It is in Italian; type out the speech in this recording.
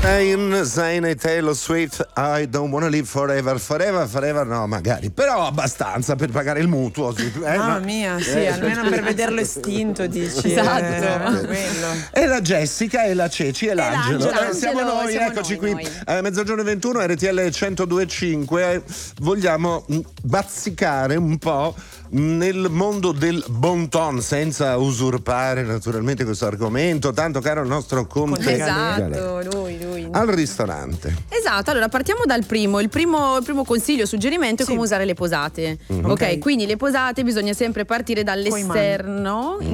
Zayn e Taylor Swift, I don't wanna live forever no magari, però abbastanza per pagare il mutuo. Mamma mia, sì, almeno per vederlo estinto, dici. Esatto. E la Jessica e la Ceci e l'Angelo. Siamo noi, siamo eccoci noi, qui. Mezzogiorno 21, RTL 102.5. Vogliamo bazzicare un po' nel mondo del bon ton, senza usurpare naturalmente questo argomento tanto caro al nostro Conte. Esatto, lui. Al ristorante. Esatto, allora partiamo dal primo. Il primo consiglio, suggerimento è come usare le posate. Ok, quindi le posate bisogna sempre partire dall'esterno